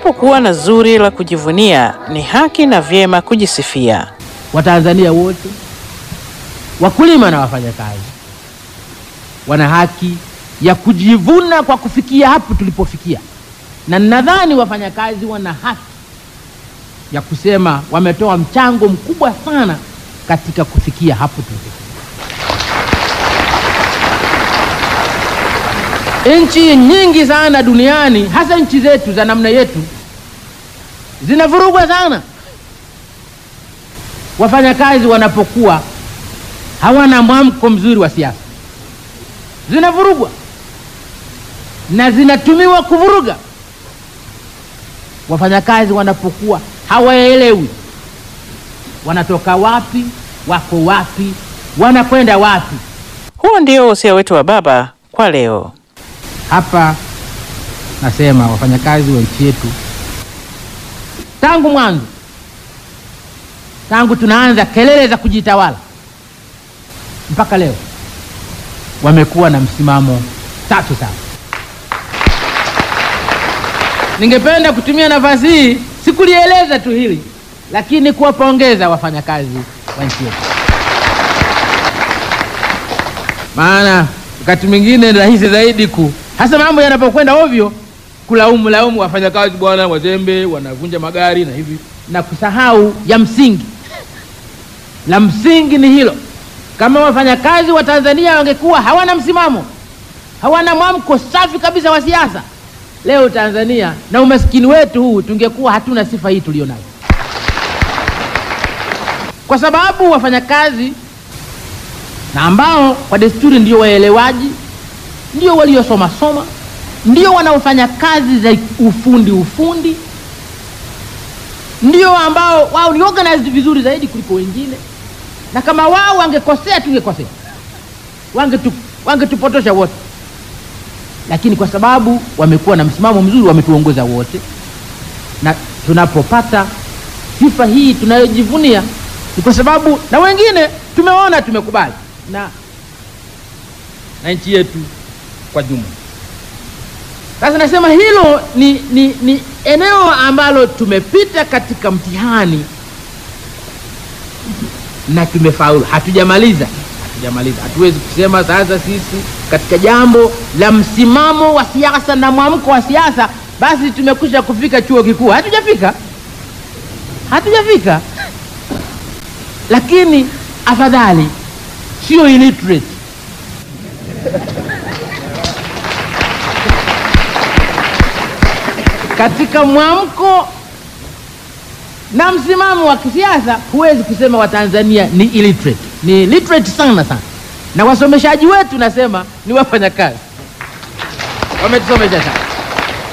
Unapokuwa na zuri la kujivunia, ni haki na vyema kujisifia. Watanzania wote, wakulima na wafanyakazi, wana haki ya kujivuna kwa kufikia hapo tulipofikia, na nadhani wafanyakazi wana haki ya kusema wametoa mchango mkubwa sana katika kufikia hapo tulipofikia. Nchi nyingi sana duniani, hasa nchi zetu za namna yetu, zinavurugwa sana wafanyakazi wanapokuwa hawana mwamko mzuri wa siasa. Zinavurugwa na zinatumiwa kuvuruga. Wafanyakazi wanapokuwa hawaelewi wanatoka wapi, wako wapi, wanakwenda wapi. Huo ndio wosia wetu wa baba kwa leo. Hapa nasema wafanyakazi wa nchi yetu, tangu mwanzo, tangu tunaanza kelele za kujitawala mpaka leo, wamekuwa na msimamo tatu sana. Ningependa kutumia nafasi hii, sikulieleza tu hili, lakini kuwapongeza wafanyakazi wa nchi yetu. Maana wakati mwingine ni rahisi zaidi hasa mambo yanapokwenda ovyo, kulaumu wafanyakazi, bwana wazembe, wanavunja magari na hivi, na kusahau ya msingi. La msingi ni hilo. Kama wafanyakazi wa Tanzania wangekuwa hawana msimamo, hawana mwamko safi kabisa wa siasa, leo Tanzania na umaskini wetu huu tungekuwa hatuna sifa hii tulionayo. Kwa sababu wafanyakazi, na ambao kwa desturi ndio waelewaji, ndio waliosoma, ndio wanaofanya kazi za ufundi, ndio ambao wao ni organized vizuri zaidi kuliko wengine, na kama wao wangekosea tungekosea, wangetupotosha wote. Lakini kwa sababu wamekuwa na msimamo mzuri, wametuongoza wote, na tunapopata sifa hii tunayojivunia ni kwa sababu na wengine tumeona, tumekubali na nchi yetu kwa jumla. Sasa nasema hilo ni eneo ambalo tumepita katika mtihani na tumefaulu. Hatujamaliza. Hatuwezi kusema sasa sisi katika jambo la msimamo wa siasa na mwamko wa siasa basi tumekwisha kufika chuo kikuu. Hatujafika. Lakini afadhali sio illiterate. Katika mwamko na msimamo wa kisiasa huwezi kusema Watanzania ni illiterate. Ni literate sana. Na wasomeshaji wetu nasema ni wafanyakazi. Wametusomesha sana.